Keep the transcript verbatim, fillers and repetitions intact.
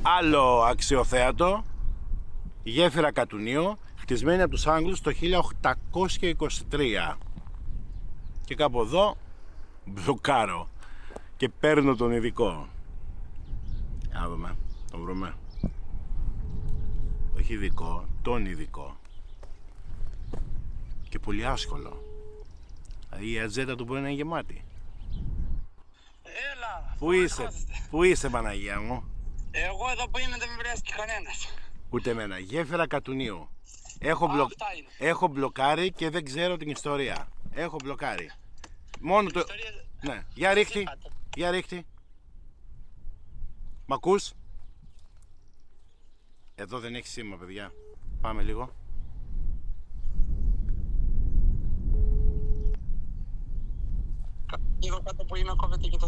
άλλο αξιοθέατο, γέφυρα Κατουνίου, χτισμένη από τους Άγγλους το χίλια οκτακόσια είκοσι τρία. Και κάπου εδώ μπλοκάρω και παίρνω τον ειδικό. Για να δούμε, τον βρούμε. Όχι ειδικό, τον ειδικό. Και πολύ άσχολο. Δηλαδή η ατζέντα του μπορεί να είναι γεμάτη. Έλα! Πού είσαι, πού είσαι Παναγία μου? Εγώ εδώ που είμαι δεν με βρέθηκε κανένας. Ούτε εμένα. Γέφυρα Κατουνίου. Έχω, Α, μπλο... αυτά είναι. Έχω μπλοκάρει και δεν ξέρω την ιστορία. Έχω μπλοκάρει. Μόνο το... Ιστορία... Ναι. Για ρίχτη. Είπατε. Για ρίχτη. Μ' ακούς? Εδώ δεν έχει σήμα, παιδιά. Πάμε λίγο. Λίγο κάτω που είμαι κόβεται και το